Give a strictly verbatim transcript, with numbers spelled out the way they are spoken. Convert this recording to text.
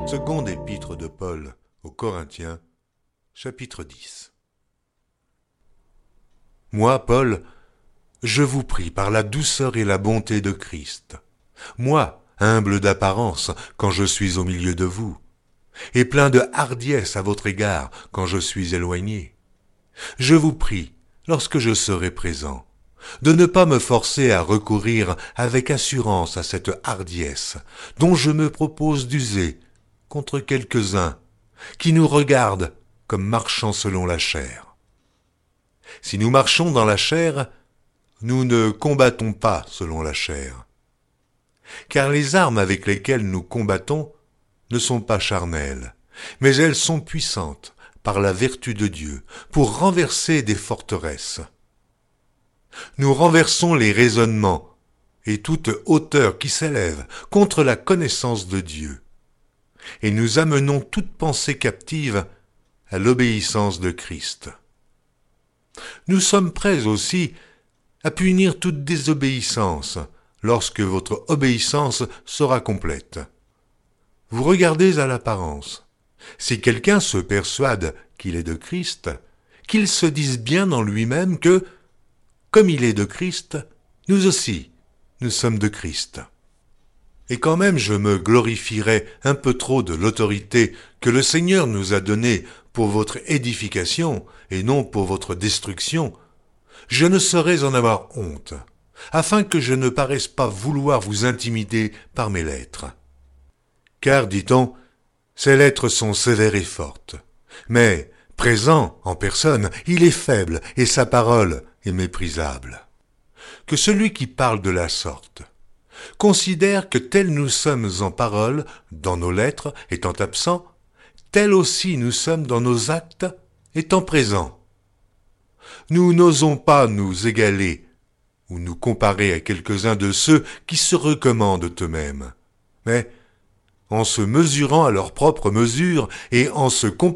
Seconde épître de Paul aux Corinthiens, chapitre dix. Moi, Paul, je vous prie par la douceur et la bonté de Christ, moi, humble d'apparence quand je suis au milieu de vous, et plein de hardiesse à votre égard quand je suis éloigné, je vous prie, lorsque je serai présent, de ne pas me forcer à recourir avec assurance à cette hardiesse dont je me propose d'user contre quelques-uns qui nous regardent comme marchant selon la chair. Si nous marchons dans la chair, nous ne combattons pas selon la chair. Car les armes avec lesquelles nous combattons ne sont pas charnelles, mais elles sont puissantes par la vertu de Dieu pour renverser des forteresses. Nous renversons les raisonnements et toute hauteur qui s'élève contre la connaissance de Dieu, et nous amenons toute pensée captive à l'obéissance de Christ. Nous sommes prêts aussi à punir toute désobéissance lorsque votre obéissance sera complète. Vous regardez à l'apparence. Si quelqu'un se persuade qu'il est de Christ, qu'il se dise bien en lui-même que, comme il est de Christ, nous aussi, nous sommes de Christ. Et quand même je me glorifierais un peu trop de l'autorité que le Seigneur nous a donnée pour votre édification et non pour votre destruction, je ne saurais en avoir honte, afin que je ne paraisse pas vouloir vous intimider par mes lettres. Car, dit-on, ces lettres sont sévères et fortes, mais, présent en personne, il est faible et sa parole est méprisable. Que celui qui parle de la sorte considère que tels nous sommes en parole, dans nos lettres, étant absents, tels aussi nous sommes dans nos actes, étant présents. Nous n'osons pas nous égaler ou nous comparer à quelques-uns de ceux qui se recommandent eux-mêmes, mais en se mesurant à leur propre mesure et en se comparant